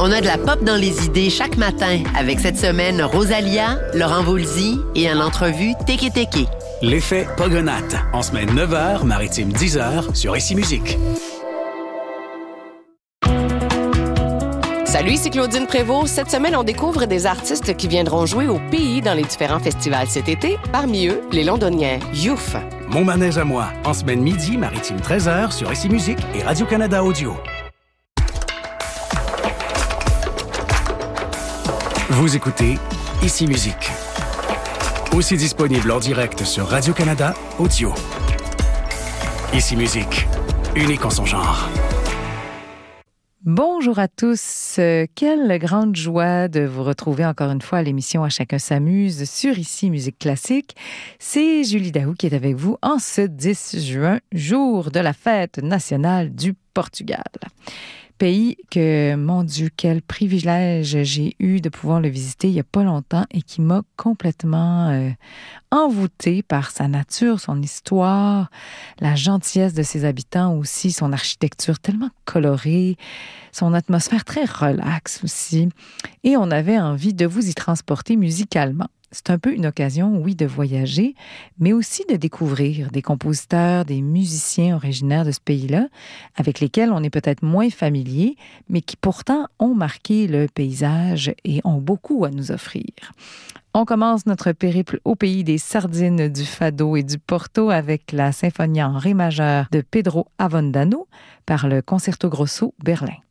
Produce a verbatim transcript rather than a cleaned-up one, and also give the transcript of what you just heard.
On a de la pop dans les idées chaque matin avec cette semaine Rosalia, Laurent Voulzy et en entrevue Teke Teke. L'effet Pogonate, en semaine neuf heures, maritime dix heures, sur Ici Musique. Salut, ici Claudine Prévost. Cette semaine, on découvre des artistes qui viendront jouer au pays dans les différents festivals cet été. Parmi eux, les Londoniens Youf. Mon manège à moi, en semaine midi, maritime treize heures, sur Ici Musique et Radio-Canada Audio. Vous écoutez Ici Musique. Aussi disponible en direct sur Radio-Canada Audio. Ici Musique, unique en son genre. Bonjour à tous. Euh, quelle grande joie de vous retrouver encore une fois à l'émission À chacun s'amuse sur Ici Musique Classique. C'est Julie Daou qui est avec vous en ce dix juin, jour de la fête nationale du Portugal. Pays que, mon Dieu, quel privilège j'ai eu de pouvoir le visiter il n'y a pas longtemps et qui m'a complètement euh, envoûtée par sa nature, son histoire, la gentillesse de ses habitants aussi, son architecture tellement colorée, son atmosphère très relaxe aussi. Et on avait envie de vous y transporter musicalement. C'est un peu une occasion, oui, de voyager, mais aussi de découvrir des compositeurs, des musiciens originaires de ce pays-là, avec lesquels on est peut-être moins familier, mais qui pourtant ont marqué le paysage et ont beaucoup à nous offrir. On commence notre périple au pays des sardines, du fado et du porto avec la symphonie en ré majeur de Pedro Avondano par le Concerto Grosso Berlin.